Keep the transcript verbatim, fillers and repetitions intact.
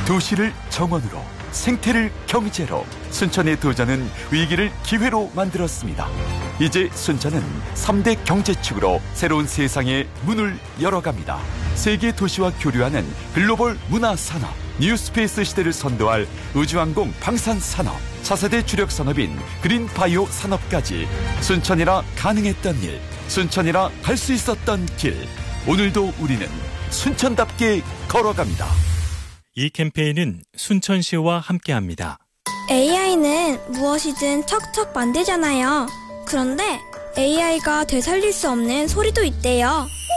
도시를 정원으로, 생태를 경제로, 순천의 도전은 위기를 기회로 만들었습니다. 이제 순천은 삼 대 경제축으로 새로운 세상의 문을 열어갑니다. 세계 도시와 교류하는 글로벌 문화산업, 뉴스페이스 시대를 선도할 우주항공 방산산업, 차세대 주력 산업인 그린바이오 산업까지 순천이라 가능했던 일, 순천이라 갈 수 있었던 길. 오늘도 우리는 순천답게 걸어갑니다. 이 캠페인은 순천시와 함께합니다. 에이아이는 무엇이든 척척 만들잖아요. 그런데 에이아이가 되살릴 수 없는 소리도 있대요.